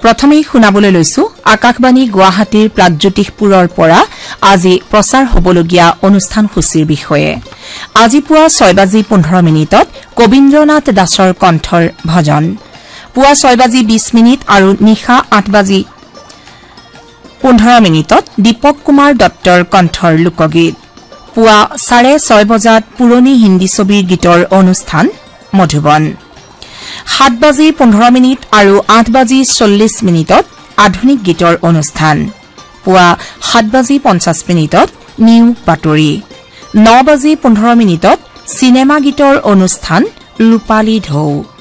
প্ৰথমেই শুনাবলৈ লৈছো আকাশবাণী গুৱাহাটীৰ প্ৰাগজ্যোতিষপুৰৰ পৰা আজি প্ৰচাৰ হ'বলগীয়া অনুষ্ঠান সূচীৰ বিষয়ে। আজি পুৱা 6:15 কবীন্দ্ৰনাথ দাসৰ কণ্ঠৰ ভজন, পুৱা 6:20 আৰু নিশা 8:15 দীপক কুমাৰ দত্তৰ কণ্ঠৰ লোকগীত। পুৱা 6:30 বজাত পুৰণি হিন্দী ছবিৰ গীতৰ অনুষ্ঠান মধুবন। 7:15 আৰু 8:40 আধুনিক গীতৰ অনুষ্ঠান। পুৱা 7:50 নিউ বাতৰি। 9:15 চিনেমা গীতৰ অনুষ্ঠান ৰূপালী ঢৌ।